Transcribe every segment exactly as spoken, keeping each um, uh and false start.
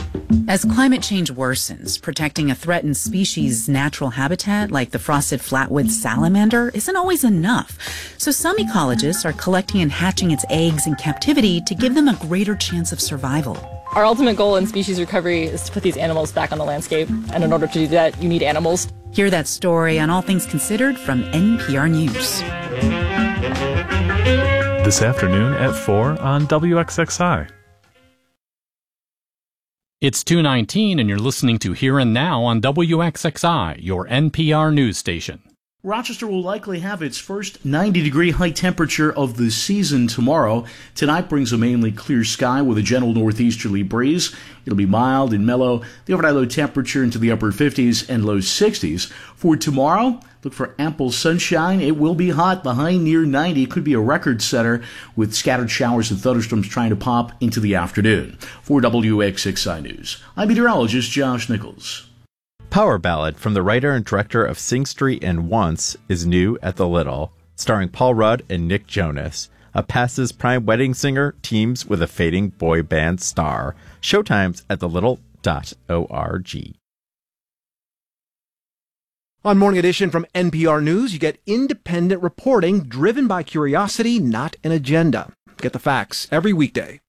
As climate change worsens, protecting a threatened species' natural habitat like the frosted flatwood salamander isn't always enough. So some ecologists are collecting and hatching its eggs in captivity to give them a greater chance of survival. Our ultimate goal in species recovery is to put these animals back on the landscape. And in order to do that, you need animals. Hear that story on All Things Considered from N P R News. This afternoon at four on W X X I. It's two nineteen and you're listening to Here and Now on W X X I, your N P R news station. Rochester will likely have its first ninety-degree high temperature of the season tomorrow. Tonight brings a mainly clear sky with a gentle northeasterly breeze. It'll be mild and mellow. The overnight low temperature into the upper fifties and low sixties. For tomorrow, look for ample sunshine. It will be hot. The high near ninety could be a record setter with scattered showers and thunderstorms trying to pop into the afternoon. For W X X I News, I'm meteorologist Josh Nichols. Power Ballad from the writer and director of Sing Street and Once is new at the Little, starring Paul Rudd and Nick Jonas. A past his prime wedding singer teams with a fading boy band star. Showtimes at the little dot org. On Morning Edition from N P R News, you get independent reporting driven by curiosity, not an agenda. Get the facts every weekday.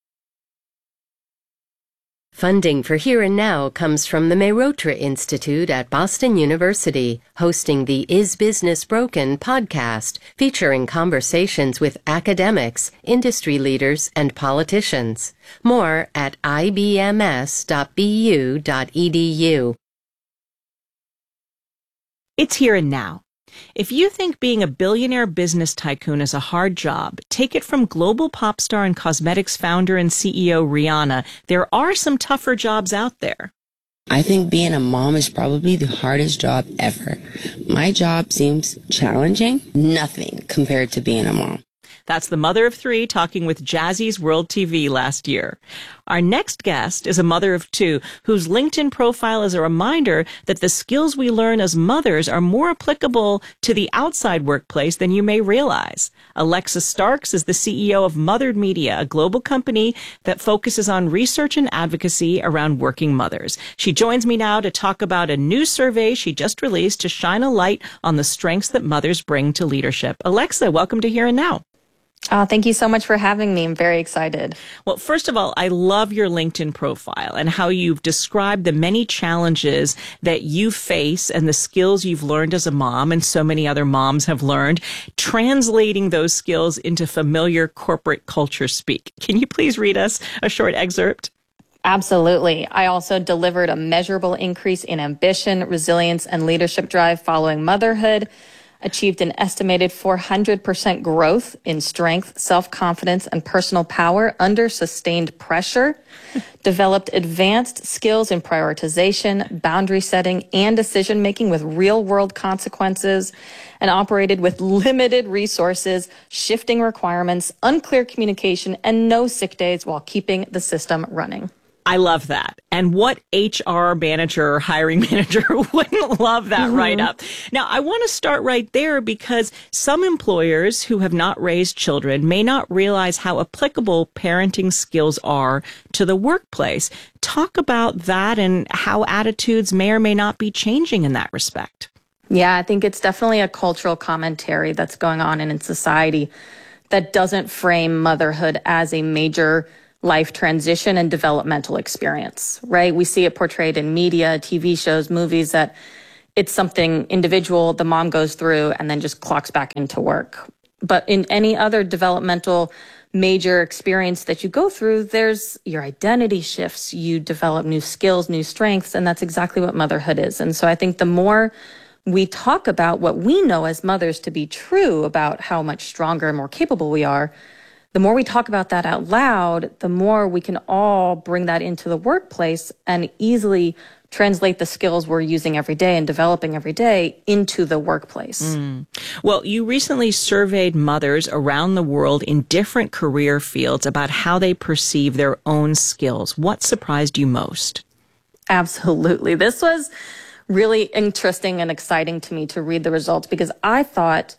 Funding for Here and Now comes from the Mehrotra Institute at Boston University, hosting the Is Business Broken podcast, featuring conversations with academics, industry leaders, and politicians. More at I B M S dot B U dot E D U. It's Here and Now. If you think being a billionaire business tycoon is a hard job, take it from global pop star and cosmetics founder and C E O Rihanna. There are some tougher jobs out there. I think being a mom is probably the hardest job ever. My job seems challenging, nothing compared to being a mom. That's the mother of three talking with Jazzy's World T V last year. Our next guest is a mother of two whose LinkedIn profile is a reminder that the skills we learn as mothers are more applicable to the outside workplace than you may realize. Alexa Starks is the C E O of Mothered Media, a global company that focuses on research and advocacy around working mothers. She joins me now to talk about a new survey she just released to shine a light on the strengths that mothers bring to leadership. Alexa, welcome to Here and Now. Oh, thank you so much for having me. I'm very excited. Well, first of all, I love your LinkedIn profile and how you've described the many challenges that you face and the skills you've learned as a mom and so many other moms have learned, translating those skills into familiar corporate culture speak. Can you please read us a short excerpt? Absolutely. I also delivered a measurable increase in ambition, resilience, and leadership drive following motherhood. Achieved an estimated four hundred percent growth in strength, self-confidence, and personal power under sustained pressure, developed advanced skills in prioritization, boundary setting, and decision-making with real-world consequences, and operated with limited resources, shifting requirements, unclear communication, and no sick days while keeping the system running. I love that. And what H R manager or hiring manager wouldn't love that mm-hmm. right up? Now, I want to start right there because some employers who have not raised children may not realize how applicable parenting skills are to the workplace. Talk about that and how attitudes may or may not be changing in that respect. Yeah, I think it's definitely a cultural commentary that's going on in society that doesn't frame motherhood as a major life transition and developmental experience, right? We see it portrayed in media, T V shows, movies, that it's something individual the mom goes through and then just clocks back into work. But in any other developmental major experience that you go through, there's your identity shifts, you develop new skills, new strengths, and that's exactly what motherhood is. And so I think the more we talk about what we know as mothers to be true about how much stronger and more capable we are, the more we talk about that out loud, the more we can all bring that into the workplace and easily translate the skills we're using every day and developing every day into the workplace. Mm. Well, you recently surveyed mothers around the world in different career fields about how they perceive their own skills. What surprised you most? Absolutely. This was really interesting and exciting to me to read the results because I thought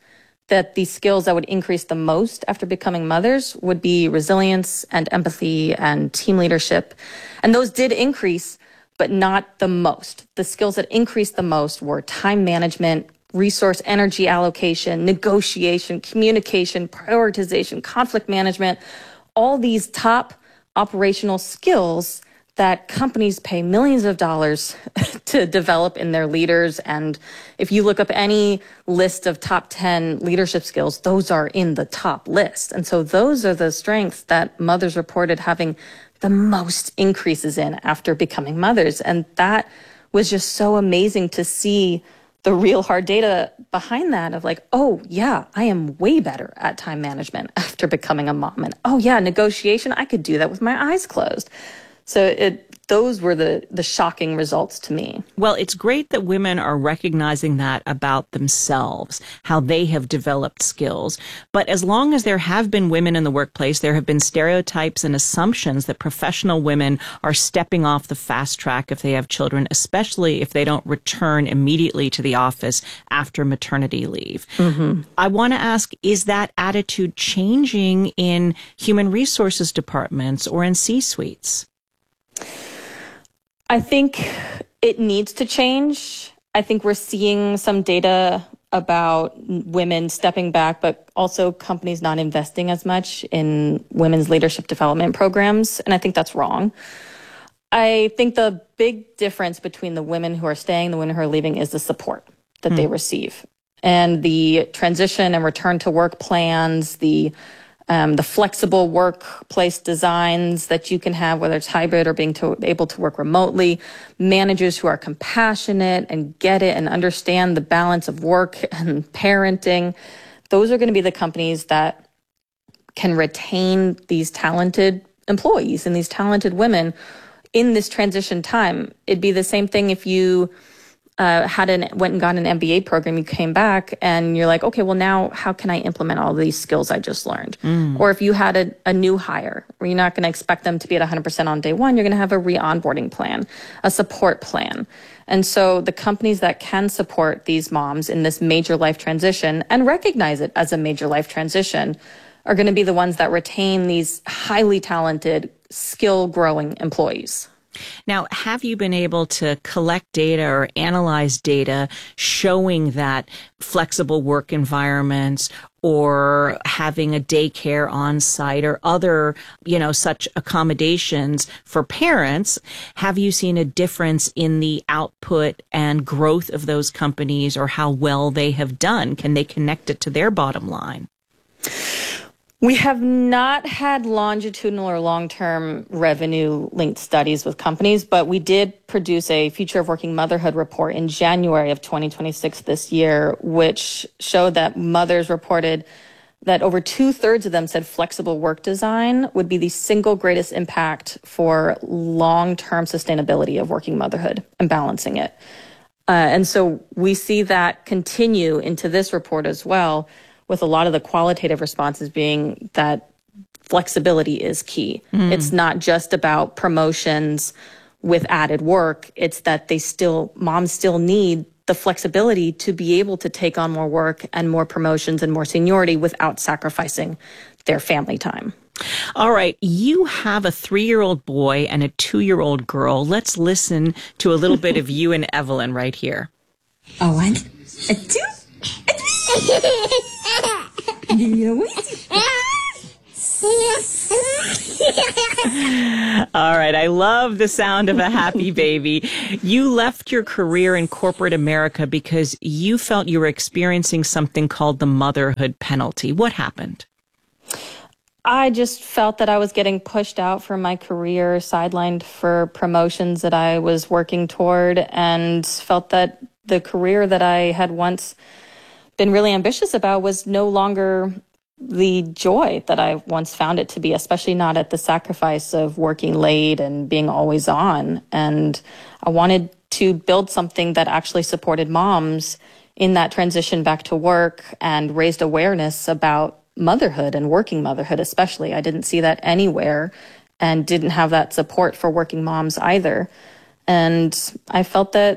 that the skills that would increase the most after becoming mothers would be resilience and empathy and team leadership. And those did increase, but not the most. The skills that increased the most were time management, resource energy allocation, negotiation, communication, prioritization, conflict management, all these top operational skills that companies pay millions of dollars to develop in their leaders. And if you look up any list of top ten leadership skills, those are in the top list. And so those are the strengths that mothers reported having the most increases in after becoming mothers. And that was just so amazing to see the real hard data behind that of like, oh yeah, I am way better at time management after becoming a mom. And oh yeah, negotiation, I could do that with my eyes closed. So it, those were the, the shocking results to me. Well, it's great that women are recognizing that about themselves, how they have developed skills. But as long as there have been women in the workplace, there have been stereotypes and assumptions that professional women are stepping off the fast track if they have children, especially if they don't return immediately to the office after maternity leave. Mm-hmm. I want to ask, is that attitude changing in human resources departments or in C-suites? I think it needs to change. I think we're seeing some data about women stepping back, but also companies not investing as much in women's leadership development programs. And I think that's wrong. I think the big difference between the women who are staying, the women who are leaving, is the support that mm. they receive. And the transition and return to work plans, the Um, the flexible workplace designs that you can have, whether it's hybrid or being to, able to work remotely, managers who are compassionate and get it and understand the balance of work and parenting. Those are going to be the companies that can retain these talented employees and these talented women in this transition time. It'd be the same thing if you Uh, had an went and got an M B A program, you came back and you're like, okay, well now how can I implement all these skills I just learned? Mm. Or if you had a, a new hire where you're not going to expect them to be at one hundred percent on day one, you're going to have a re-onboarding plan, a support plan. And so the companies that can support these moms in this major life transition and recognize it as a major life transition are going to be the ones that retain these highly talented, skill-growing employees. Now, have you been able to collect data or analyze data showing that flexible work environments or having a daycare on site or other, you know, such accommodations for parents, have you seen a difference in the output and growth of those companies or how well they have done? Can they connect it to their bottom line? We have not had longitudinal or long-term revenue-linked studies with companies, but we did produce a Future of Working Motherhood report in January of twenty twenty-six this year, which showed that mothers reported that over two-thirds of them said flexible work design would be the single greatest impact for long-term sustainability of working motherhood and balancing it. Uh, and so we see that continue into this report as well, with a lot of the qualitative responses being that flexibility is key. Mm. It's not just about promotions with added work. It's that they still, moms still need the flexibility to be able to take on more work and more promotions and more seniority without sacrificing their family time. All right. You have a three-year-old boy and a two-year-old girl. Let's listen to a little bit of you and Evelyn right here. A one, a two, a three. All right. I love the sound of a happy baby. You left your career in corporate America because you felt you were experiencing something called the motherhood penalty. What happened? I just felt that I was getting pushed out from my career, sidelined for promotions that I was working toward, and felt that the career that I had once been really ambitious about was no longer the joy that I once found it to be, especially not at the sacrifice of working late and being always on. And I wanted to build something that actually supported moms in that transition back to work and raised awareness about motherhood and working motherhood especially. I didn't see that anywhere and didn't have that support for working moms either. And I felt that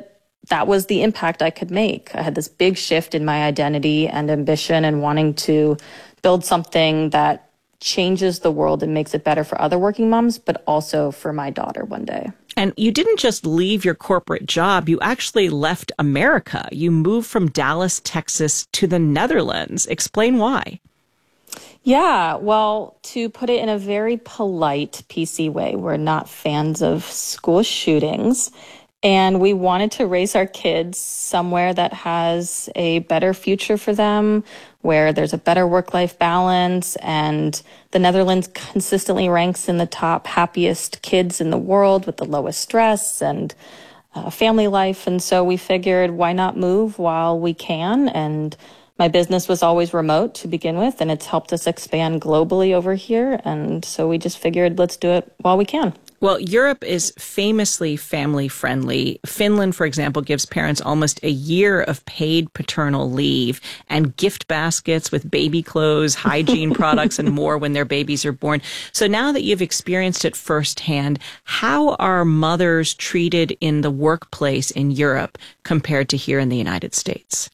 that was the impact I could make. I had this big shift in my identity and ambition and wanting to build something that changes the world and makes it better for other working moms, but also for my daughter one day. And you didn't just leave your corporate job, you actually left America. You moved from Dallas, Texas to the Netherlands. Explain why. Yeah, well, to put it in a very polite, P C way, we're not fans of school shootings. And we wanted to raise our kids somewhere that has a better future for them, where there's a better work-life balance. And the Netherlands consistently ranks in the top happiest kids in the world with the lowest stress and uh, family life. And so we figured, why not move while we can? And my business was always remote to begin with, and it's helped us expand globally over here. And so we just figured, let's do it while we can. Well, Europe is famously family-friendly. Finland, for example, gives parents almost a year of paid paternal leave and gift baskets with baby clothes, hygiene products, and more when their babies are born. So now that you've experienced it firsthand, how are mothers treated in the workplace in Europe compared to here in the United States?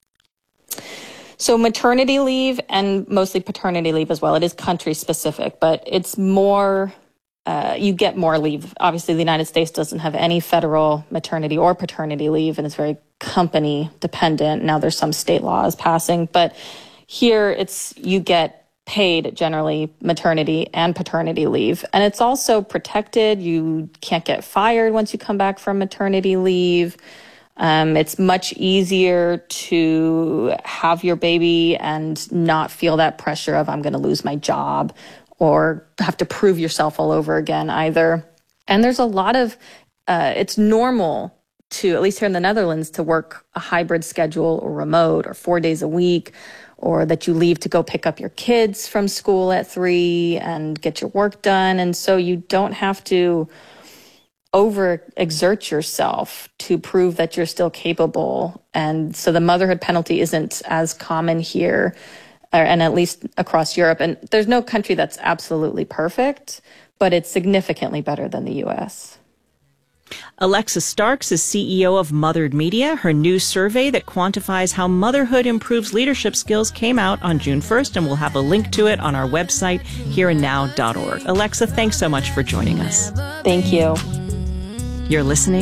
So maternity leave and mostly paternity leave as well. It is country specific, but it's more... Uh, you get more leave. Obviously, the United States doesn't have any federal maternity or paternity leave, and it's very company dependent. Now there's some state laws passing, but here it's you get paid generally maternity and paternity leave. And it's also protected. You can't get fired once you come back from maternity leave. Um, it's much easier to have your baby and not feel that pressure of I'm going to lose my job or have to prove yourself all over again either. And there's a lot of, uh, it's normal to, at least here in the Netherlands, to work a hybrid schedule or remote or four days a week, or that you leave to go pick up your kids from school at three and get your work done. And so you don't have to overexert yourself to prove that you're still capable. And so the motherhood penalty isn't as common here, and at least across Europe. And there's no country that's absolutely perfect, but it's significantly better than the U S. Alexa Starks is C E O of Mothered Media. Her new survey that quantifies how motherhood improves leadership skills came out on June first, and we'll have a link to it on our website, here and now dot org. Alexa, thanks so much for joining us. Thank you. You're listening